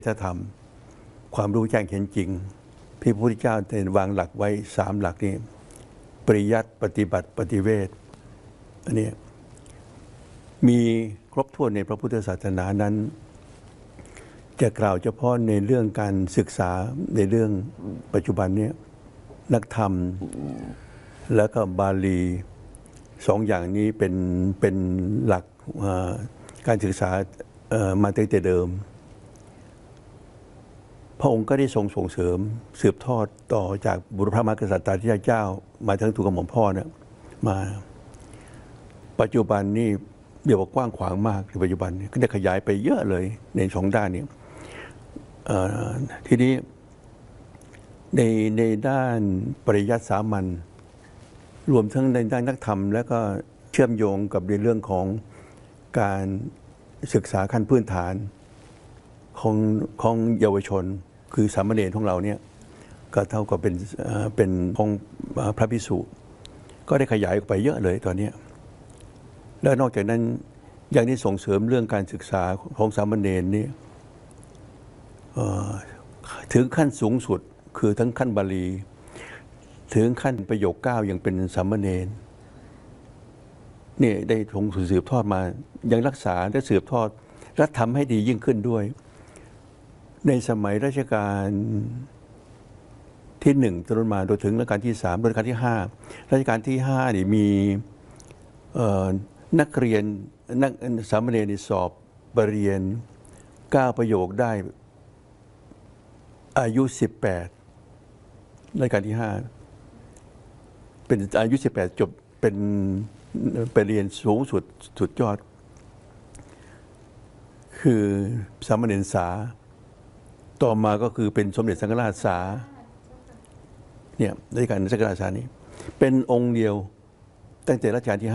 ถ้าทำความรู้แจ้งเห็นจริงพระพุทธเจ้าได้วางหลักไว้3 หลักนี้ปริยัติปฏิบัติปฏิเวทอันนี้มีครบถ้วนในพระพุทธศาสนานั้นจะกล่าวเฉพาะในเรื่องการศึกษาในเรื่องปัจจุบันนี้นักธรรมแล้วก็บาลี2 อย่างนี้เป็นหลักการศึกษามาตั้งแต่เดิมพระองค์ก็ได้ทรงส่งเสริมสืบทอดต่อจากบุรพมหากษัตริย์เจ้ามาทั้งทูลกระหม่อมพ่อเนี่ยมาปัจจุบันนี่เดี๋ยวว่ากว้างขวางมากในปัจจุบันก็ได้ขยายไปเยอะเลยใน2 ด้านนี้ทีนี้ในด้านปริยัติสามัญรวมทั้งในด้านนักธรรมแล้วก็เชื่อมโยงกับในเรื่องของการศึกษาขั้นพื้นฐานของเยาวชนคือสามเณรของเราเนี่ยก็เท่ากับเป็นของพระภิกษุก็ได้ขยายออกไปเยอะเลยตอนนี้แล้วนอกจากนั้นยังได้ส่งเสริมเรื่องการศึกษาของสามเณรนี่ถึงขั้นสูงสุดคือทั้งขั้นบาลีถึงขั้นประโยค9ยังเป็นสามเณรนี่ได้ทรงสืบทอดมายังรักษาและสืบทอดและทำให้ดียิ่งขึ้นด้วยในสมัยรัชกาลที่1จนมาโดยถึงรัชกาลที่3รัชกาลที่5รัชกาลที่5นี่มีนักเรียนนักสามเณรสอบบรรยาย9 ประโยคได้อายุ18รัชกาลที่5เป็นอายุ18จบเป็นไปเรียนสูงสุดยอดคือสามเณรสาต่อมาก็คือเป็นสมเด็จสังฆราชสาเนี่ยรัชกาลสังฆราชสานี้เป็นองค์เดียวตั้งแต่รัชกาลที่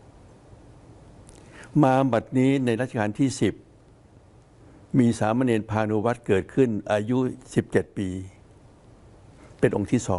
5มาบัดนี้ในรัชกาลที่10มีสามเณรพานุวัตรเกิดขึ้นอายุ17 ปีเป็นองค์ที่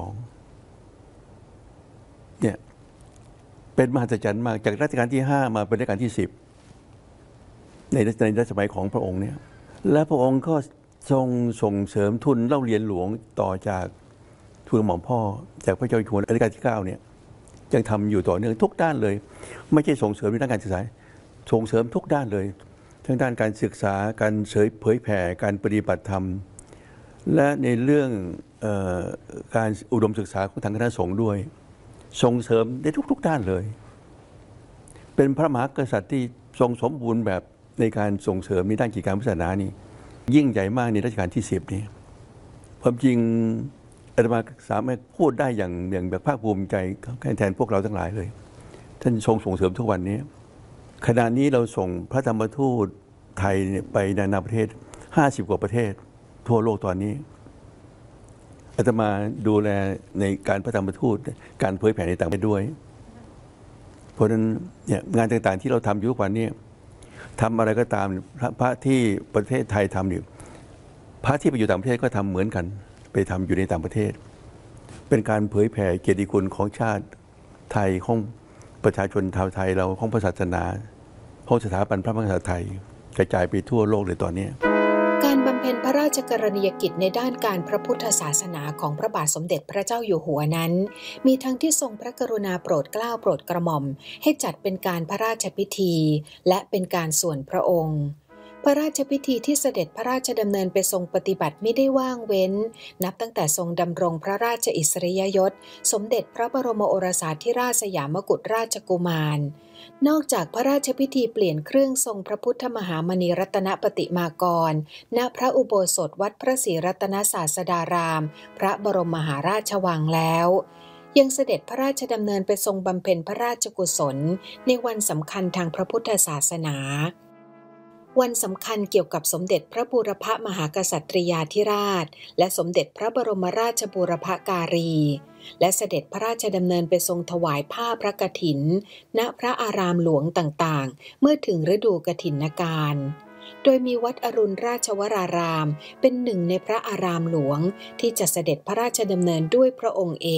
2เนี่ยเป็นมหัศจรรย์มากจากรัชกาลที่5มาเป็นรัชกาลที่10ในรัชสมัยของพระองค์เนี่ยและพระองค์ก็ทรงส่งเสริมทุนเล่าเรียนหลวงต่อจากทูลกระหม่อมพ่อจากพระเจ้าอยู่หัวรัชกาลที่9เนี่ยยังทำอยู่ต่อเนื่องทุกด้านเลยไม่ใช่ส่งเสริมในด้านการศึกษาส่งเสริมทุกด้านเลยทั้งด้านการศึกษาการเผยแผ่การปฏิบัติธรรมและในเรื่องการอุดมศึกษาของทางคณะสงฆ์ด้วยส่งเสริมได้ทุกด้านเลยเป็นพระมหากษัตริย์ที่ทรงสมบูรณ์แบบในการส่งเสริมในด้านกิจการศาสนานี่ยิ่งใหญ่มากในรัชกาลที่10นี้ความจริงอาตมาสามารถพูดได้อย่างแบบภาคภูมิใจแทนพวกเราทั้งหลายเลยท่านทรงส่งเสริมทุกวันนี้ขณะนี้เราส่งพระธรรมทูตไทยไปนานาประเทศ50 กว่าประเทศทั่วโลกตอนนี้อาตมาดูแลในการพระธรรมทูตการเผยแผ่ในต่างประเทศด้วยเพราะฉะนั้นเนี่ยงานต่างๆที่เราทำอยู่ทุกวันนี้ทำอะไรก็ตามพระที่ประเทศไทยทำอยู่พระที่ไปอยู่ต่างประเทศก็ทำเหมือนกันไปทำอยู่ในต่างประเทศเป็นการเผยแผ่เกียรติคุณของชาติไทยของประชาชนชาวไทยเราของศาสนาของสถาบันพระมหากษัตริย์ไทยกระจายไปทั่วโลกเลยตอนนี้การบำเพ็ญพระราชกรณียกิจในด้านการพระพุทธศาสนาของพระบาทสมเด็จพระเจ้าอยู่หัวนั้นมีทั้งที่ทรงพระกรุณาโปรดเกล้าโปรดกระหม่อมให้จัดเป็นการพระราชพิธีและเป็นการส่วนพระองค์พระราชพิธีที่เสด็จพระราชดำเนินไปทรงปฏิบัติไม่ได้ว่างเว้นนับตั้งแต่ทรงดำรงพระราชอิสริยยศสมเด็จพระบรมโอรสาธิราชสยามกุฎราชกุมารนอกจากพระราชพิธีเปลี่ยนเครื่องทรงพระพุทธมหามณีรัตนปฏิมากรณพระอุโบสถวัดพระศรีรัตนศาสดารามพระบรมมหาราชวังแล้วยังเสด็จพระราชดำเนินไปทรงบำเพ็ญพระราชกุศลในวันสำคัญทางพระพุทธศาสนาวันสำคัญเกี่ยวกับสมเด็จพระบูรพมหากษัตริยาธิราชและสมเด็จพระบรมราชบูรพการีและเสด็จพระราชดำเนินไปทรงถวายผ้าพระกฐินณพระอารามหลวงต่างๆเมื่อถึงฤดูกฐินการโดยมีวัดอรุณราชวรารามเป็นหนึ่งในพระอารามหลวงที่จะเสด็จพระราชดำเนินด้วยพระองค์เอง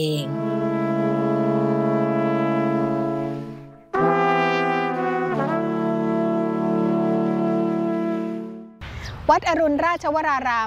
ววัดอรุณราชวราราม